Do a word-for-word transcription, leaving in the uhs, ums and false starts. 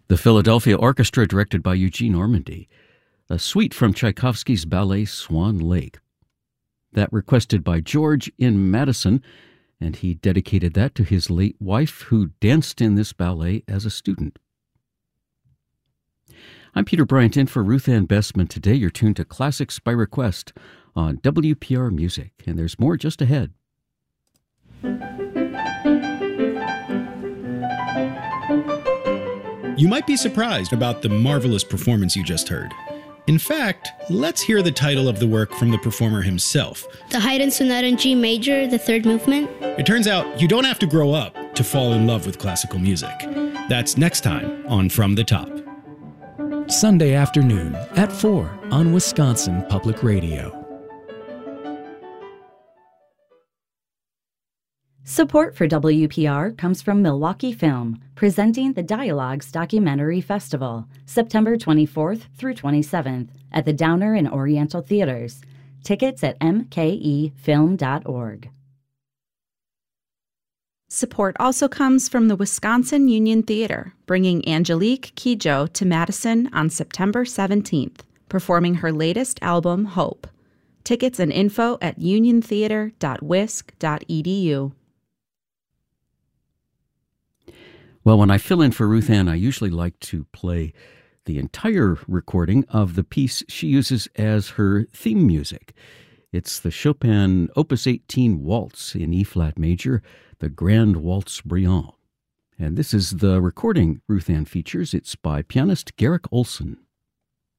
The Philadelphia Orchestra, directed by Eugene Ormandy. A suite from Tchaikovsky's ballet Swan Lake. That requested by George in Madison, and he dedicated that to his late wife, who danced in this ballet as a student. I'm Peter Bryant, in for Ruth Ann Bestman. Today you're tuned to Classics by Request on W P R Music, and there's more just ahead. You might be surprised about the marvelous performance you just heard. In fact, let's hear the title of the work from the performer himself. The Haydn Sonata in G Major, the third movement. It turns out you don't have to grow up to fall in love with classical music. That's next time on From the Top. Sunday afternoon at four on Wisconsin Public Radio. Support for W P R comes from Milwaukee Film, presenting the Dialogues Documentary Festival, September twenty-fourth through twenty-seventh at the Downer and Oriental Theaters. Tickets at m k e film dot org. Support also comes from the Wisconsin Union Theater, bringing Angelique Kidjo to Madison on September seventeenth, performing her latest album, Hope. Tickets and info at union theater dot wisc dot e d u. Well, when I fill in for Ruth Ann, I usually like to play the entire recording of the piece she uses as her theme music. It's the Chopin Opus eighteen Waltz in E-flat major, the Grand Waltz Brillant. And this is the recording Ruth Ann features. It's by pianist Garrick Olson.